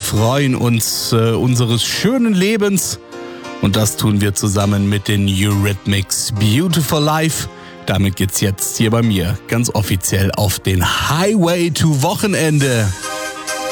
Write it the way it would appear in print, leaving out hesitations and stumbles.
freuen uns unseres schönen Lebens. Und das tun wir zusammen mit den Eurythmics Beautiful Life. Damit geht's jetzt hier bei mir ganz offiziell auf den Highway to Wochenende.